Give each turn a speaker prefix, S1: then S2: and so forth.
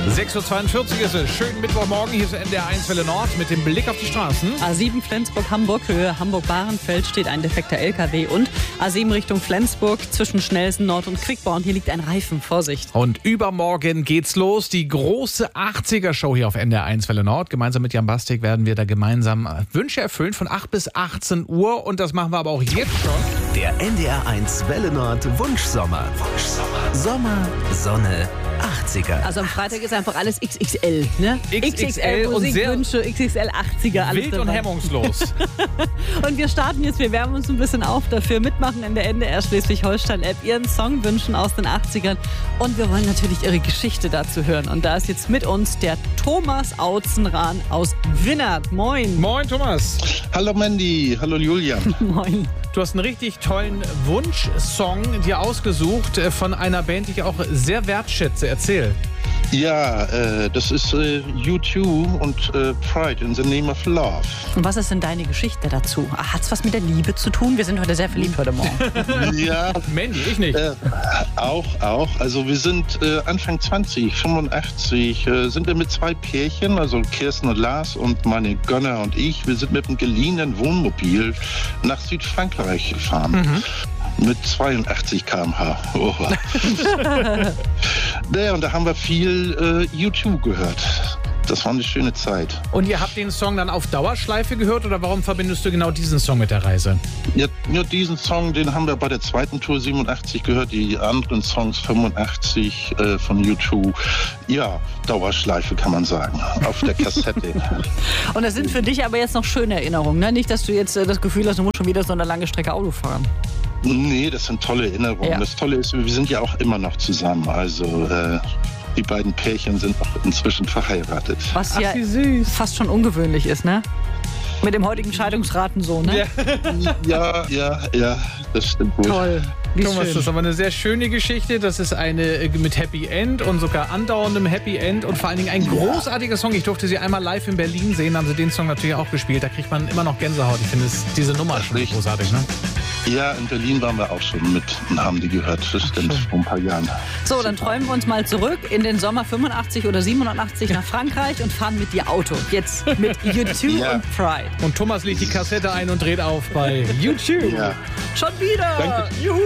S1: 6.42 Uhr ist es. Schönen Mittwochmorgen. Hier ist NDR 1 Welle Nord mit dem Blick auf die Straßen.
S2: A7 Flensburg-Hamburg, Höhe Hamburg-Bahrenfeld steht ein defekter LKW und A7 Richtung Flensburg zwischen Schnellsen Nord und Quickborn. Hier liegt ein Reifen. Vorsicht.
S1: Und übermorgen geht's los. Die große 80er-Show hier auf NDR 1 Welle Nord. Gemeinsam mit Jan Bastik werden wir da gemeinsam Wünsche erfüllen von 8 bis 18 Uhr. Und das machen wir aber auch jetzt schon.
S3: Der NDR 1 Welle Nord Wunschsommer. Sommer, Sonne, 80er.
S2: Also am Freitag ist einfach alles XXL, ne?
S1: XXL und sehr
S2: Musikwünsche, XXL 80er, alles
S1: wild
S2: dabei.
S1: und hemmungslos.
S2: Und wir starten jetzt, wir wärmen uns ein bisschen auf dafür. Mitmachen in der NDR Schleswig-Holstein-App, Ihren Song wünschen aus den 80ern. Und wir wollen natürlich Ihre Geschichte dazu hören. Und da ist jetzt mit uns der Thomas Autzenrahn aus Winnert. Moin.
S1: Moin, Thomas.
S4: Hallo Mandy, hallo Julian.
S2: Moin.
S1: Du hast einen richtig tollen Wunschsong dir ausgesucht von einer Band, die ich auch sehr wertschätze. Erzähl.
S4: Ja, das ist U2 und Pride in the Name of Love.
S2: Und was ist denn deine Geschichte dazu? Hat's was mit der Liebe zu tun? Wir sind heute sehr verliebt heute Morgen.
S4: Ja,
S1: Mandy, ich nicht.
S4: auch. Also wir sind Anfang 20, 85, sind wir mit 2 Pärchen, also Kirsten und Lars und meine Gönner und ich. Wir sind mit einem geliehenen Wohnmobil nach Südfrankreich gefahren. Mit 82 km/h. Oh. Naja, und da haben wir viel U2 gehört. Das war eine schöne Zeit.
S1: Und ihr habt den Song dann auf Dauerschleife gehört oder warum verbindest du genau diesen Song mit der Reise?
S4: Ja, nur diesen Song, den haben wir bei der zweiten Tour 87 gehört. Die anderen Songs 85 von U2. Ja, Dauerschleife kann man sagen. Auf der Kassette.
S2: Und das sind für dich aber jetzt noch schöne Erinnerungen, ne? Nicht, dass du jetzt das Gefühl hast, du musst schon wieder so eine lange Strecke Auto fahren.
S4: Nee, das sind tolle Erinnerungen.
S2: Ja.
S4: Das Tolle ist, wir sind ja auch immer noch zusammen. Also die beiden Pärchen sind auch inzwischen verheiratet.
S2: Was
S1: Ach,
S2: ja
S1: wie süß.
S2: fast schon ungewöhnlich ist, ne? Mit dem heutigen Scheidungsraten so, ne?
S1: Ja.
S4: Ja, das stimmt wohl.
S2: Toll. Wie
S1: Thomas,
S2: schön.
S1: das ist aber eine sehr schöne Geschichte. Das ist eine mit Happy End und sogar andauerndem Happy End und vor allen Dingen ein großartiger Song. Ich durfte sie einmal live in Berlin sehen, haben sie den Song natürlich auch gespielt. Da kriegt man immer noch Gänsehaut. Ich finde diese Nummer schon
S4: Richtig.
S1: großartig, ne?
S4: Ja, in Berlin waren wir auch schon mit und haben die gehört. Das stimmt, vor ein paar Jahren.
S2: So, dann träumen wir uns mal zurück in den Sommer 85 oder 87 nach Frankreich und fahren mit dir Auto. Jetzt mit U2
S4: Ja.
S2: und Pride.
S1: Und Thomas legt die Kassette ein und dreht auf bei YouTube.
S4: Ja.
S2: Schon wieder!
S4: Danke.
S2: Juhu!